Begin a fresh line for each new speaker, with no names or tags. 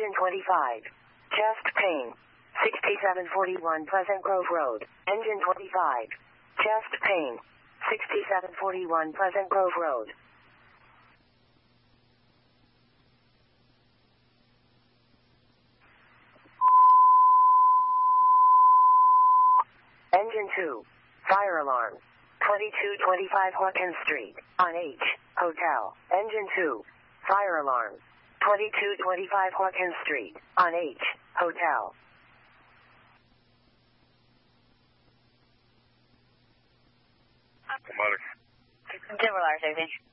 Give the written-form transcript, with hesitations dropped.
Engine 25. Chest pain. 6741 Pleasant Grove Road. Engine 25. Chest pain. 6741 Pleasant Grove Road. Engine 2. Fire alarm. 2225 Hawkins Street. On H. Hotel. Engine 2. Fire alarm. 2225 Hawkins Street. On H. Hotel.
Automatic.
Timberlar, safety.